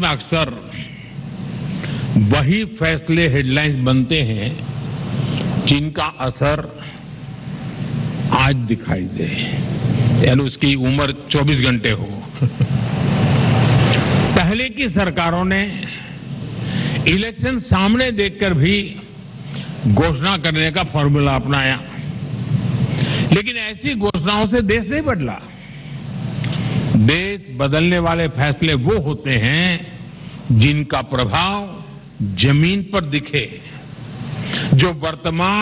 में अक्सर वही फैसले हेडलाइंस बनते हैं जिनका असर आज दिखाई दे, यानी उसकी उम्र 24 घंटे हो। पहले की सरकारों ने इलेक्शन सामने देखकर भी घोषणा करने का फॉर्मूला अपनाया, लेकिन ऐसी घोषणाओं से देश नहीं बदला। देश बदलने वाले फैसले वो होते हैं जिनका प्रभाव जमीन पर दिखे, जो वर्तमान